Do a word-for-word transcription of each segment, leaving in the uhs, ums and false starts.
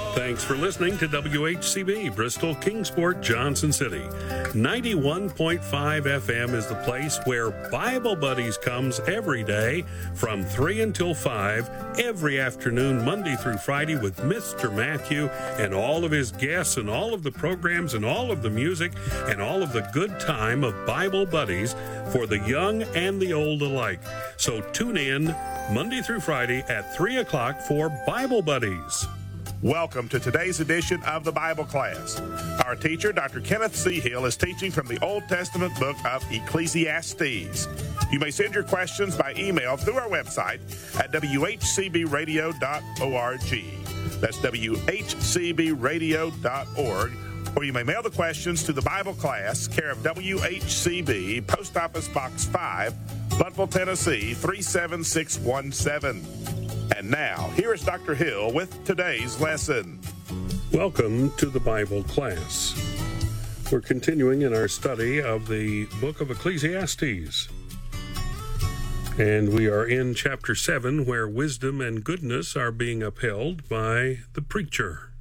Thanks for listening to W H C B, Bristol, Kingsport, Johnson City. ninety-one point five F M is the place where Bible Buddies comes every day from three until five, every afternoon, Monday through Friday, with Mister Matthew and all of his guests and all of the programs and all of the music and all of the good time of Bible Buddies for the young and the old alike. So tune in Monday through Friday at three o'clock for Bible Buddies. Welcome to today's edition of the Bible class. Our teacher, Doctor Kenneth C. Hill, is teaching from the Old Testament book of Ecclesiastes. You may send your questions by email through our website at w h c b radio dot org. That's w h c b radio dot org. Or you may mail the questions to the Bible class, care of W H C B, Post Office Box five, Bloodville, Tennessee, three seven six one seven. And now, here is Doctor Hill with today's lesson. Welcome to the Bible class. We're continuing in our study of the book of Ecclesiastes. And we are in chapter seven, where wisdom and goodness are being upheld by the preacher.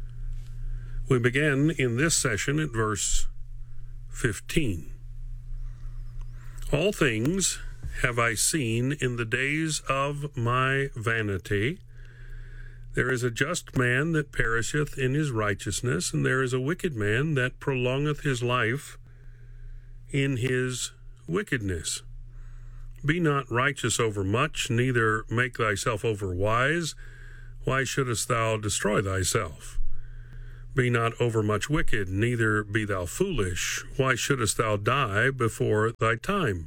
We begin in this session at verse fifteen. All things have I seen in the days of my vanity. There is a just man that perisheth in his righteousness, and there is a wicked man that prolongeth his life in his wickedness. Be not righteous over much, neither make thyself over wise. Why shouldest thou destroy thyself? Be not over much wicked, neither be thou foolish. Why shouldest thou die before thy time?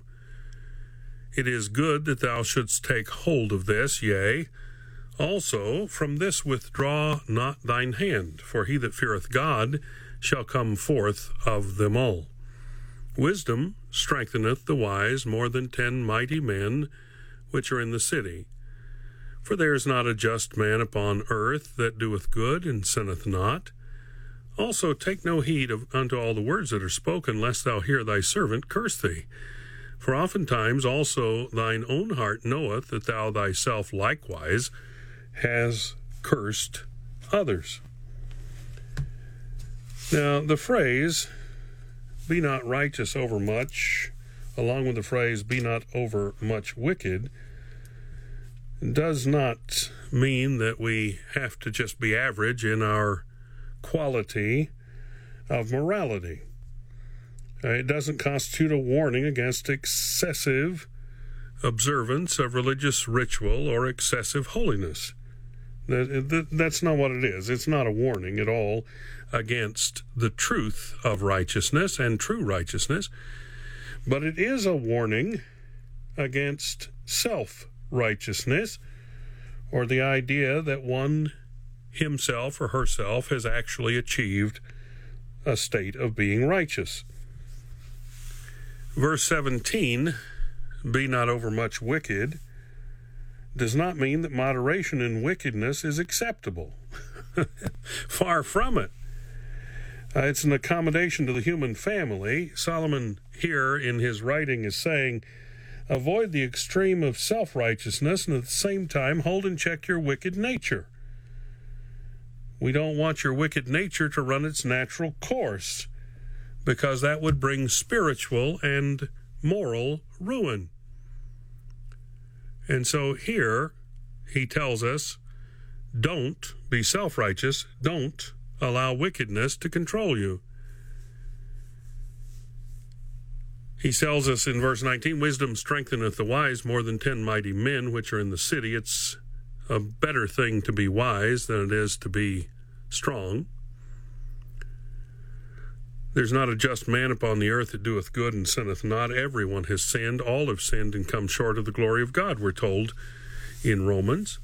It is good that thou shouldst take hold of this, yea, also from this withdraw not thine hand, for he that feareth God shall come forth of them all. Wisdom strengtheneth the wise more than ten mighty men which are in the city. For there is not a just man upon earth that doeth good and sinneth not. Also take no heed of, unto all the words that are spoken, lest thou hear thy servant curse thee. For oftentimes also thine own heart knoweth that thou thyself likewise has cursed others. Now, the phrase, be not righteous over much, along with the phrase, be not over much wicked, does not mean that we have to just be average in our quality of morality. It doesn't constitute a warning against excessive observance of religious ritual or excessive holiness. That's not what it is. It's not a warning at all against the truth of righteousness and true righteousness, but it is a warning against self-righteousness, or the idea that one himself or herself has actually achieved a state of being righteous. Verse seventeen, be not overmuch wicked, does not mean that moderation in wickedness is acceptable. Far from it. Uh, it's an accommodation to the human family. Solomon here in his writing is saying, avoid the extreme of self-righteousness and at the same time hold in check your wicked nature. We don't want your wicked nature to run its natural course, because that would bring spiritual and moral ruin. And so here he tells us, don't be self-righteous, don't allow wickedness to control you. He tells us in verse nineteen, wisdom strengtheneth the wise more than ten mighty men which are in the city. It's a better thing to be wise than it is to be strong. There's not a just man upon the earth that doeth good and sinneth not. Everyone has sinned. All have sinned and come short of the glory of God, we're told in Romans.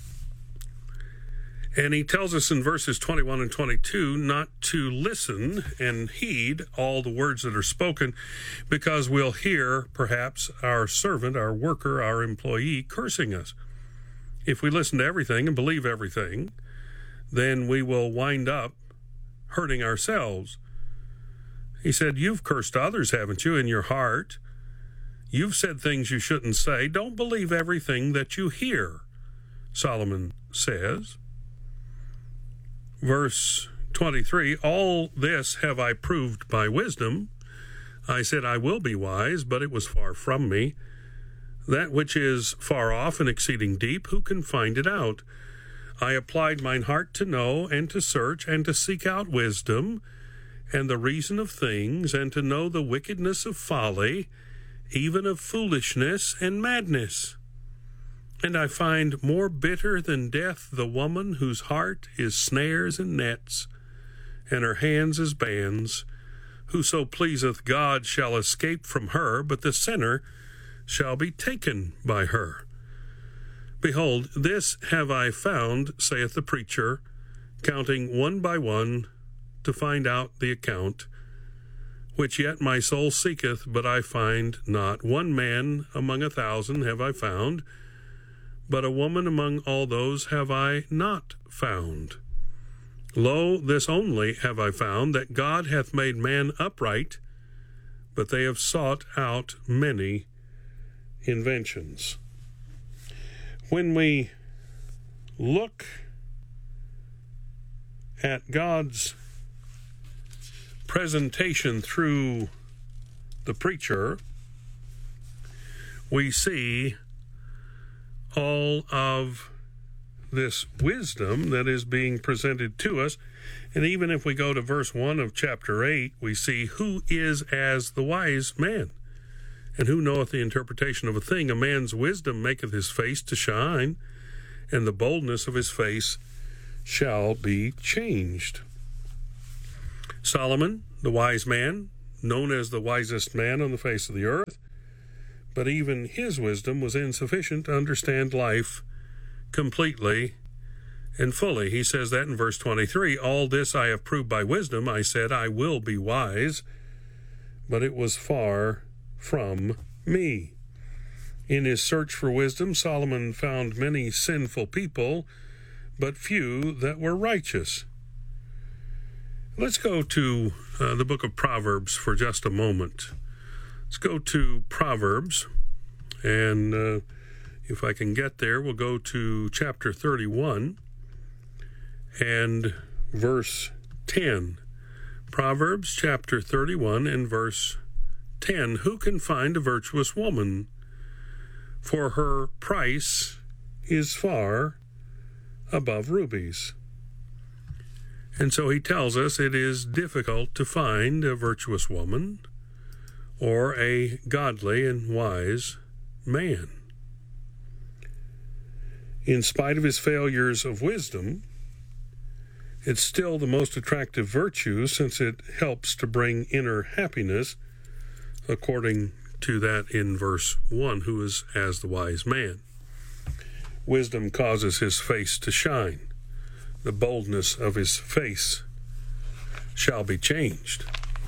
And he tells us in verses twenty-one and twenty-two not to listen and heed all the words that are spoken, because we'll hear perhaps our servant, our worker, our employee cursing us. If we listen to everything and believe everything, then we will wind up hurting ourselves. He said, you've cursed others, haven't you, in your heart? You've said things you shouldn't say. Don't believe everything that you hear, Solomon says. verse twenty-three, all this have I proved by wisdom. I said, I will be wise, but it was far from me. That which is far off and exceeding deep, who can find it out? I applied mine heart to know and to search and to seek out wisdom and the reason of things, and to know the wickedness of folly, even of foolishness and madness. And I find more bitter than death the woman whose heart is snares and nets, and her hands as bands. Whoso pleaseth God shall escape from her, but the sinner shall be taken by her. Behold, this have I found, saith the preacher, counting one by one to find out the account, which yet my soul seeketh, but I find not. One man among a thousand have I found, but a woman among all those have I not found. Lo, this only have I found, that God hath made man upright, but they have sought out many inventions. When we look at God's presentation through the preacher, we see all of this wisdom that is being presented to us. And even if we go to verse one of chapter eight, we see who is as the wise man, and who knoweth the interpretation of a thing. A man's wisdom maketh his face to shine, and the boldness of his face shall be changed. Solomon, the wise man, known as the wisest man on the face of the earth, but even his wisdom was insufficient to understand life completely and fully. He says that in verse twenty-three, all this I have proved by wisdom. I said, I will be wise, but it was far from me. In his search for wisdom, Solomon found many sinful people, but few that were righteous. Let's go to uh, the book of Proverbs for just a moment. Let's go to Proverbs, and uh, if I can get there, we'll go to chapter thirty-one and verse ten. Proverbs chapter thirty-one and verse ten. Who can find a virtuous woman? For her price is far above rubies. And so he tells us it is difficult to find a virtuous woman or a godly and wise man. In spite of his failures of wisdom, it's still the most attractive virtue, since it helps to bring inner happiness, according to that in verse one, who is as the wise man. Wisdom causes his face to shine. The boldness of his face shall be changed.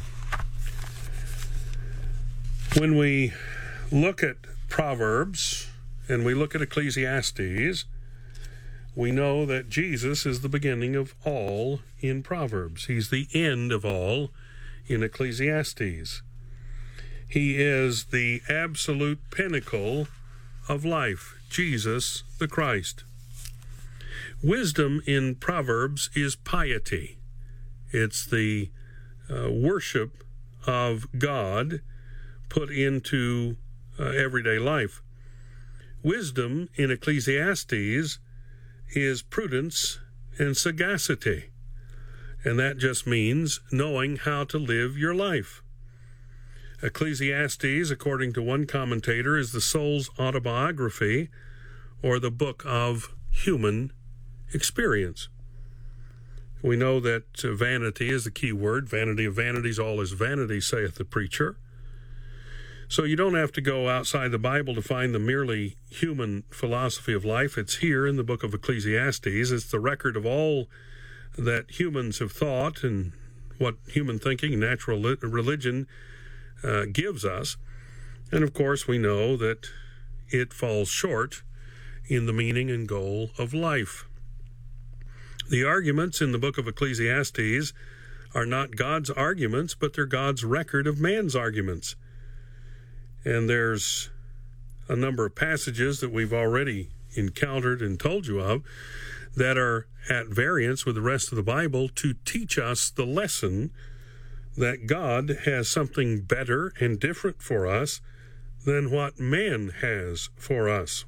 When we look at Proverbs and we look at Ecclesiastes, we know that Jesus is the beginning of all in Proverbs. He's the end of all in Ecclesiastes. He is the absolute pinnacle of life, Jesus the Christ. Wisdom in Proverbs is piety. It's the uh, worship of God put into uh, everyday life. Wisdom in Ecclesiastes is prudence and sagacity, and that just means knowing how to live your life. Ecclesiastes, according to one commentator, is the soul's autobiography, or the book of human experience. We know that uh, vanity is the key word. Vanity of vanities, all is vanity, saith the preacher. So you don't have to go outside the Bible to find the merely human philosophy of life. It's here in the book of Ecclesiastes. It's the record of all that humans have thought and what human thinking, natural religion uh, gives us. And of course, we know that it falls short in the meaning and goal of life. The arguments in the book of Ecclesiastes are not God's arguments, but they're God's record of man's arguments. And there's a number of passages that we've already encountered and told you of that are at variance with the rest of the Bible to teach us the lesson that God has something better and different for us than what man has for us.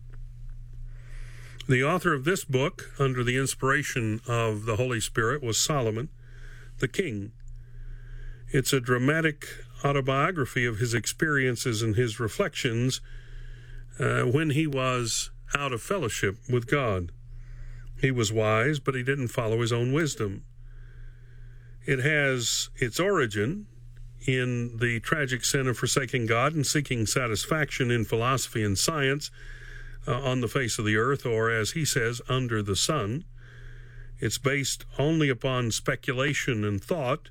The author of this book, under the inspiration of the Holy Spirit, was Solomon, the king. It's a dramatic autobiography of his experiences and his reflections uh, when he was out of fellowship with God. He was wise, but he didn't follow his own wisdom. It has its origin in the tragic sin of forsaking God and seeking satisfaction in philosophy and science uh, on the face of the earth, or as he says, under the sun. It's based only upon speculation and thought.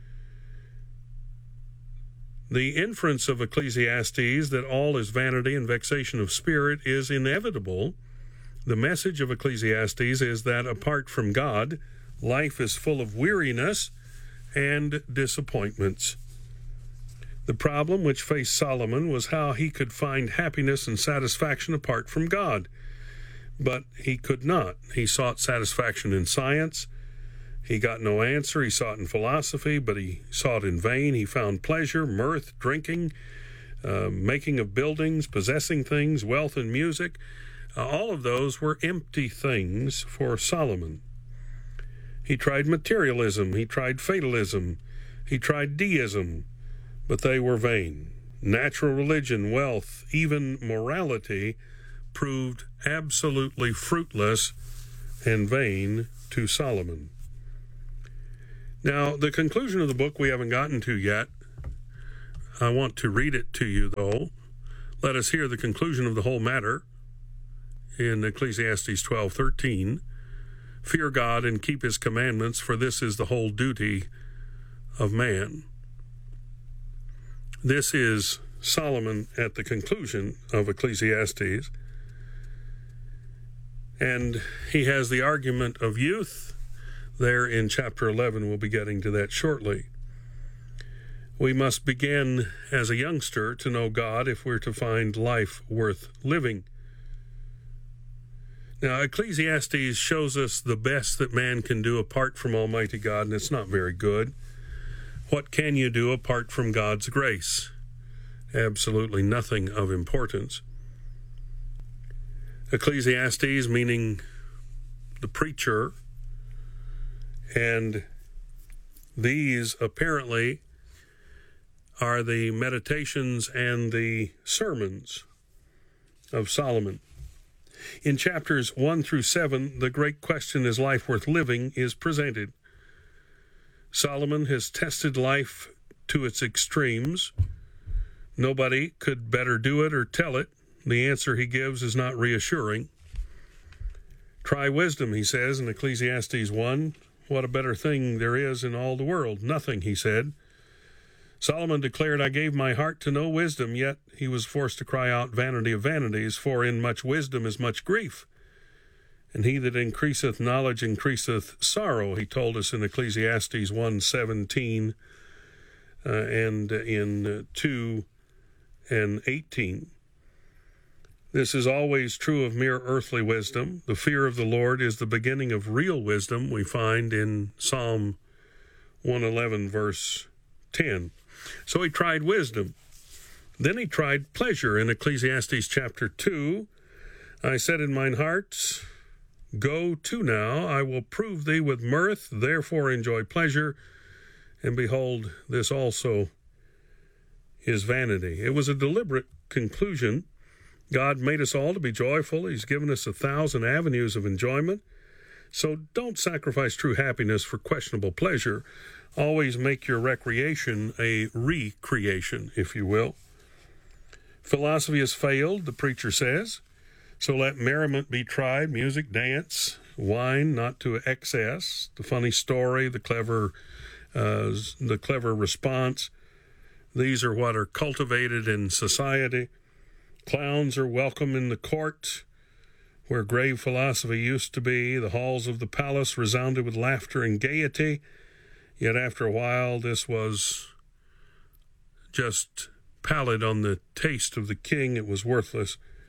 The inference of Ecclesiastes that all is vanity and vexation of spirit is inevitable. The message of Ecclesiastes is that apart from God, life is full of weariness and disappointments. The problem which faced Solomon was how he could find happiness and satisfaction apart from God. But he could not. He sought satisfaction in science. He got no answer. He sought in philosophy, but he sought in vain. He found pleasure, mirth, drinking, uh, making of buildings, possessing things, wealth and music. Uh, all of those were empty things for Solomon. He tried materialism. He tried fatalism. He tried deism, but they were vain. Natural religion, wealth, even morality proved absolutely fruitless and vain to Solomon. Now, the conclusion of the book we haven't gotten to yet. I want to read it to you, though. Let us hear the conclusion of the whole matter in Ecclesiastes twelve thirteen. Fear God and keep his commandments, for this is the whole duty of man. This is Solomon at the conclusion of Ecclesiastes. And he has the argument of youth there in chapter eleven. We'll be getting to that shortly. We must begin as a youngster to know God if we're to find life worth living. Now, Ecclesiastes shows us the best that man can do apart from Almighty God, and it's not very good. What can you do apart from God's grace? Absolutely nothing of importance. Ecclesiastes, meaning the preacher, and these apparently are the meditations and the sermons of Solomon. In chapters one through seven, the great question, is life worth living, is presented. Solomon has tested life to its extremes. Nobody could better do it or tell it. The answer he gives is not reassuring. Try wisdom, he says in Ecclesiastes one. What a better thing there is in all the world. Nothing, he said. Solomon declared, I gave my heart to know wisdom, yet he was forced to cry out, vanity of vanities, for in much wisdom is much grief. And he that increaseth knowledge increaseth sorrow, he told us in Ecclesiastes one seventeen uh, and in two and eighteen. This is always true of mere earthly wisdom. The fear of the Lord is the beginning of real wisdom, we find in Psalm one eleven, verse ten. So he tried wisdom. Then he tried pleasure in Ecclesiastes chapter two. I said in mine heart, go to now, I will prove thee with mirth, therefore enjoy pleasure, and behold, this also is vanity. It was a deliberate conclusion. God made us all to be joyful. He's given us a thousand avenues of enjoyment. So don't sacrifice true happiness for questionable pleasure. Always make your recreation a recreation, if you will. Philosophy has failed, the preacher says. So let merriment be tried, music, dance, wine, not to excess, the funny story, the clever, uh, the clever response. These are what are cultivated in society. Clowns are welcome in the court, where grave philosophy used to be. The halls of the palace resounded with laughter and gaiety. Yet after a while, this was just pallid on the taste of the king. It was worthless.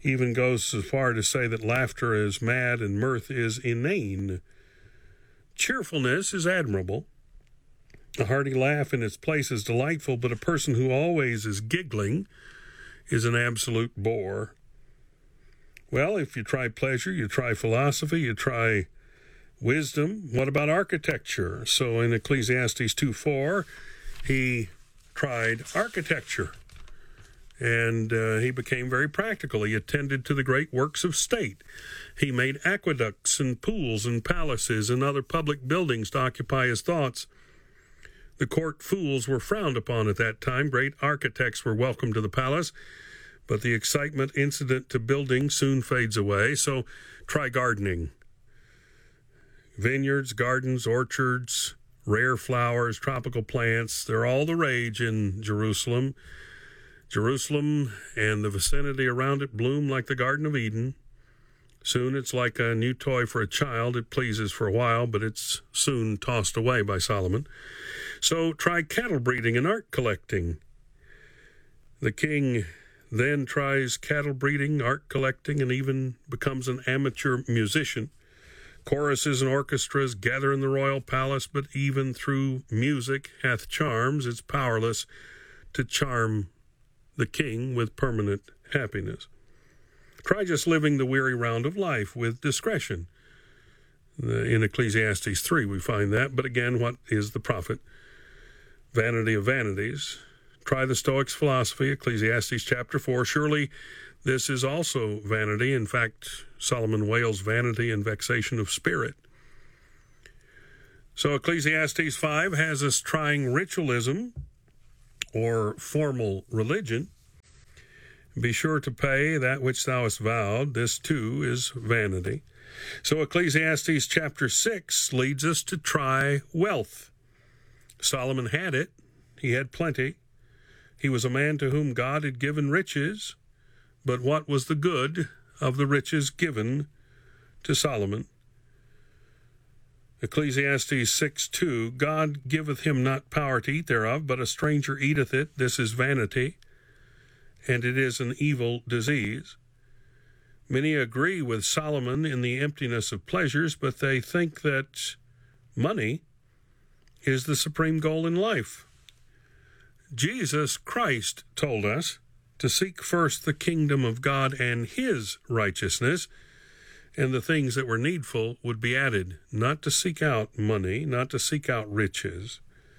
even goes so far to say that laughter is mad and mirth is inane. Cheerfulness is admirable. A hearty laugh in its place is delightful, but a person who always is giggling is an absolute bore. Well, if you try pleasure, you try philosophy, you try wisdom. What about architecture? So in Ecclesiastes two four, he tried architecture, and uh, he became very practical. He attended to the great works of state. He made aqueducts and pools and palaces and other public buildings to occupy his thoughts. The court fools were frowned upon at that time. Great architects were welcome to the palace, but the excitement incident to building soon fades away. So try gardening. Vineyards, gardens, orchards, rare flowers, tropical plants, they're all the rage in Jerusalem. Jerusalem and the vicinity around it bloom like the Garden of Eden. Soon it's like a new toy for a child. It pleases for a while, but it's soon tossed away by Solomon. So try cattle breeding and art collecting. The king then tries cattle breeding, art collecting, and even becomes an amateur musician. Choruses and orchestras gather in the royal palace, but even through music hath charms. It's powerless to charm the king with permanent happiness. Try just living the weary round of life with discretion. In Ecclesiastes three we find that, but again, what is the profit? Vanity of vanities. Try the Stoics' philosophy, Ecclesiastes chapter four. Surely this is also vanity. In fact, Solomon wails vanity and vexation of spirit. So Ecclesiastes five has us trying ritualism or formal religion. Be sure to pay that which thou hast vowed. This too is vanity. So Ecclesiastes chapter six leads us to try wealth. Solomon had it. He had plenty. He was a man to whom God had given riches. But what was the good of the riches given to Solomon? Ecclesiastes six two, God giveth him not power to eat thereof, but a stranger eateth it. This is vanity, and it is an evil disease. Many agree with Solomon in the emptiness of pleasures, but they think that money is the supreme goal in life. Jesus Christ told us to seek first the kingdom of God and his righteousness, and the things that were needful would be added, not to seek out money, not to seek out riches.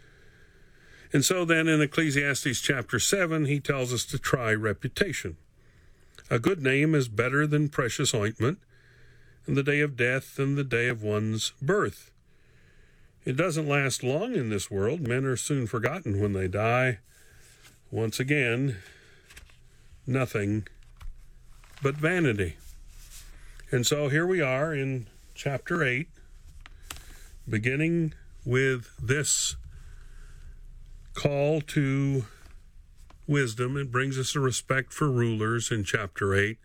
And so then in Ecclesiastes chapter seven, he tells us to try reputation. A good name is better than precious ointment, and the day of death and the day of one's birth. It doesn't last long in this world. Men are soon forgotten when they die. Once again, nothing but vanity. And so here we are in chapter eight, beginning with this call to wisdom. It brings us a respect for rulers in chapter eight.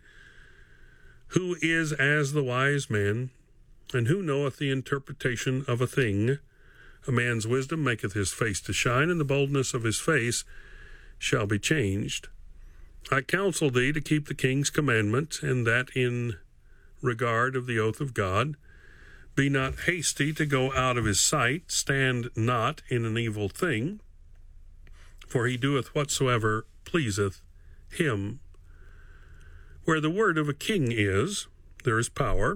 Who is as the wise man, and who knoweth the interpretation of a thing? A man's wisdom maketh his face to shine, and the boldness of his face shall be changed. I counsel thee to keep the king's commandment, and that in regard of the oath of God. Be not hasty to go out of his sight. Stand not in an evil thing, for he doeth whatsoever pleaseth him. Where the word of a king is, there is power.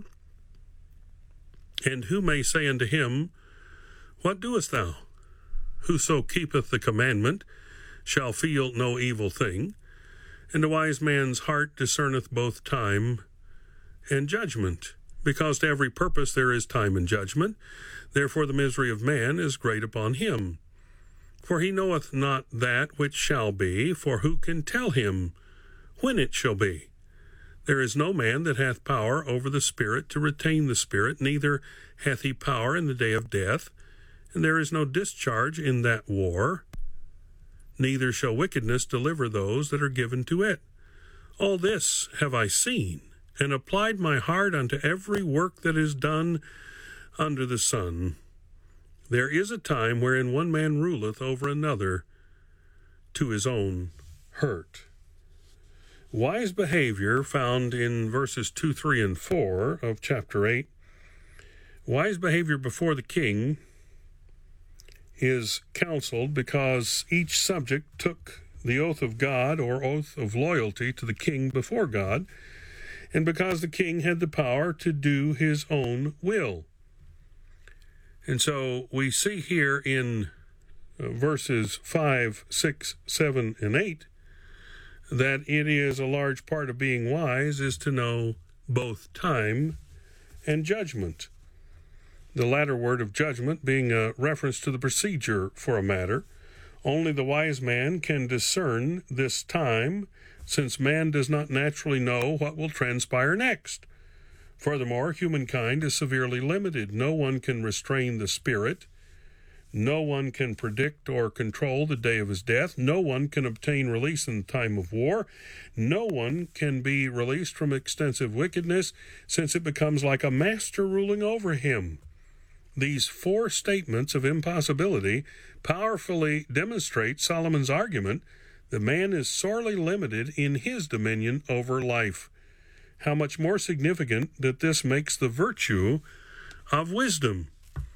And who may say unto him, What doest thou? Whoso keepeth the commandment shall feel no evil thing, and a wise man's heart discerneth both time and judgment, because to every purpose there is time and judgment. Therefore the misery of man is great upon him. For he knoweth not that which shall be, for who can tell him when it shall be? There is no man that hath power over the spirit to retain the spirit, neither hath he power in the day of death, and there is no discharge in that war. Neither shall wickedness deliver those that are given to it. All this have I seen, and applied my heart unto every work that is done under the sun. There is a time wherein one man ruleth over another to his own hurt. Wise behavior found in verses two, three, and four of chapter eight. Wise behavior before the king is counseled because each subject took the oath of God or oath of loyalty to the king before God, and because the king had the power to do his own will. And so we see here in uh, verses five, six, seven, and eight that it is a large part of being wise is to know both time and judgment. The latter word of judgment being a reference to the procedure for a matter. Only the wise man can discern this time, since man does not naturally know what will transpire next. Furthermore, humankind is severely limited. No one can restrain the spirit. No one can predict or control the day of his death. No one can obtain release in the time of war. No one can be released from extensive wickedness, since it becomes like a master ruling over him. These four statements of impossibility powerfully demonstrate Solomon's argument that man is sorely limited in his dominion over life. How much more significant that this makes the virtue of wisdom.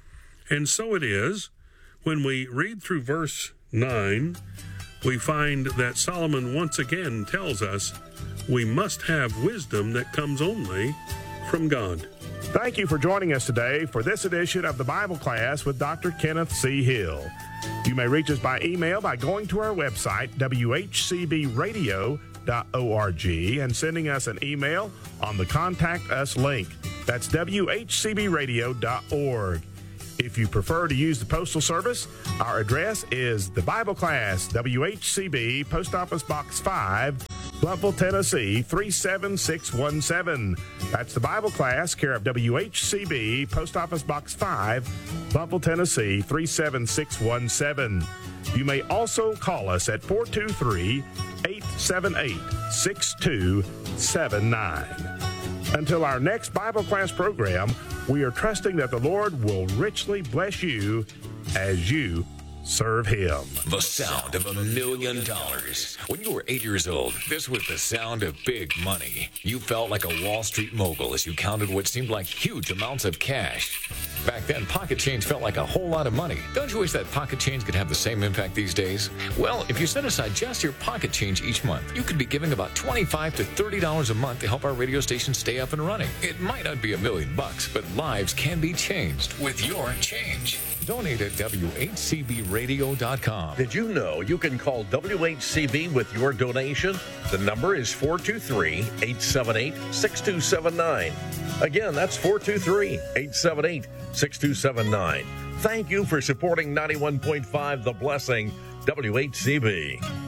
And so it is, when we read through verse nine, we find that Solomon once again tells us we must have wisdom that comes only from God. Thank you for joining us today for this edition of the Bible Class with Doctor Kenneth C. Hill. You may reach us by email by going to our website, w h c b radio dot org, and sending us an email on the Contact Us link. That's w h c b radio dot org. If you prefer to use the Postal Service, our address is the Bible Class, W H C B, Post Office Box five, Blountville, Tennessee, three seven six one seven. That's the Bible Class, care of W H C B, Post Office Box five, Blountville, Tennessee, three seven six one seven. You may also call us at four two three, eight seven eight, six two seven nine. Until our next Bible Class program, we are trusting that the Lord will richly bless you as you serve Him. The sound of a million dollars. When you were eight years old, this was the sound of big money. You felt like a Wall Street mogul as you counted what seemed like huge amounts of cash. Back then, pocket change felt like a whole lot of money. Don't you wish that pocket change could have the same impact these days? Well, if you set aside just your pocket change each month, you could be giving about twenty-five to thirty dollars a month to help our radio station stay up and running. It might not be a million bucks, but lives can be changed with your change. Donate at w h c b radio dot com. Did you know you can call W H C B with your donation? The number is four two three, eight seven eight, six two seven nine. Again, that's four two three, eight seven eight, six two seven nine. Thank you for supporting ninety-one point five The Blessing, W H C B.